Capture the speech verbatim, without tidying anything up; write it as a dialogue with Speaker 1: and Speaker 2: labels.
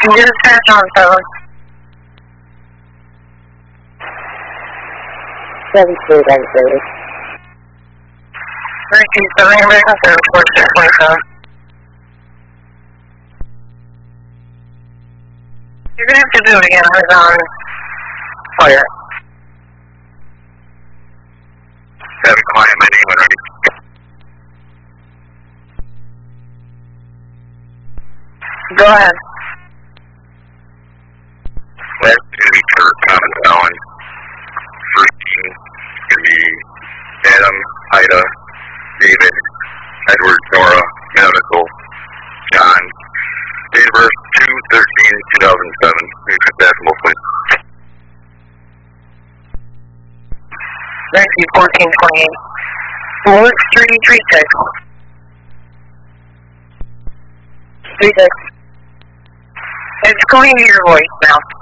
Speaker 1: Dispatch on phone.
Speaker 2: seven two, seven thirty.
Speaker 1: three two seven, American seven four six twenty-seven. You're going to have to do it again. I was on fire.
Speaker 3: Seven client, my name when ready.
Speaker 1: Go ahead.
Speaker 3: Last is going to be Kurt, Thomas Allen. First team is going to be Adam, Ida, David, Edward, Nora, Medical, John. Date of birth two thirteen two thousand seven. Mutual decimal, please.
Speaker 1: Rescue fourteen twenty-eight. Lewis three three six. three six. It's going to your voice now.